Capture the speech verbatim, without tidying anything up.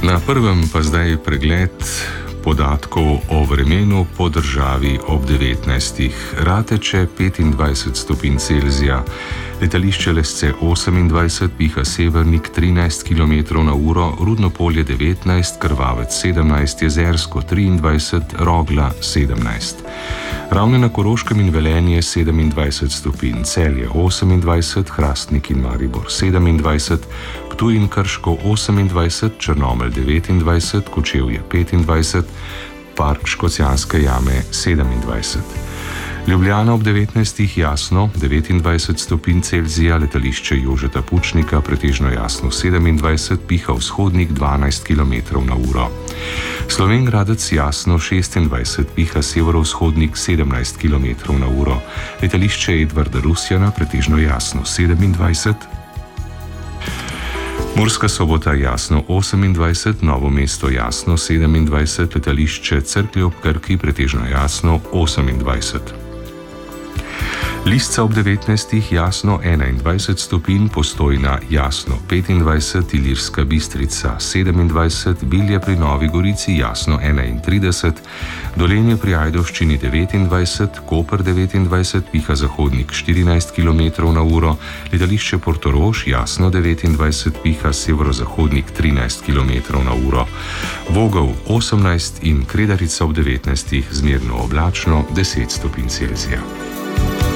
Na prvem pa zdaj pregled podatkov o vremenu po državi ob devetnajstih. Rateče petindvajset stopinj Celzija, letališče Lesce osemindvajset, piha severnik trinajst kilometrov na uro, Rudno Polje devetnajst, Krvavec sedemnajst, Jezersko triindvajset, Rogla sedemnajst. Ravne na Koroškem in Velenje sedemindvajset stopinj, Celje osemindvajset, Hrastnik in Maribor sedemindvajset, Ptuj in Krško osemindvajset, Črnomelj devetindvajset, Kočevje petindvajset, Park Škocjanske jame sedemindvajset. Ljubljana ob devetnajstih jasno, devetindvajset stopinj Celzija, letališče Jožeta Pučnika pretežno jasno sedemindvajset, piha vzhodnik dvanajst kilometrov na uro. Slovenj Gradec jasno šestindvajset, piha severovzhodnik sedemnajst kilometrov na uro. Letališče Edvarda Rusjana pretežno jasno sedemindvajset. Murska Sobota jasno osemindvajset, Novo mesto jasno sedemindvajset, letališče Cerklje ob Krki pretežno jasno osemindvajset. Lisca ob devetnajstih jasno enaindvajset stopinj, Postojna jasno petindvajset, Ilirska Bistrica sedemindvajset, Bilje pri Novi Gorici jasno enaintrideset, Dolenje pri Ajdovščini devetindvajset, Koper devetindvajset, piha zahodnik štirinajst kilometrov na uro, letališče Portorož jasno devetindvajset, piha severozahodnik trinajst kilometrov na uro. Vogel osemnajst in Kredarica ob devetnajstih zmerno oblačno deset stopinj Celzija.